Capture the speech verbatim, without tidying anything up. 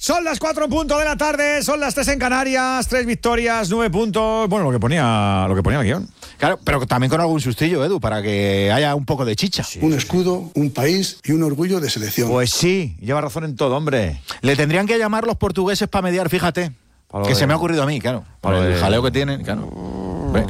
Son las cuatro en punto de la tarde, son las tres en Canarias, tres victorias, nueve puntos. Bueno, lo que ponía, lo que ponía el guión. Claro, pero también con algún sustillo, Edu, para que haya un poco de chicha. Sí, un escudo, un país y un orgullo de selección. Pues sí, lleva razón en todo, hombre. Le tendrían que llamar los portugueses para mediar, fíjate. Que de... se me ha ocurrido a mí, claro. Por el de... jaleo que tienen, claro.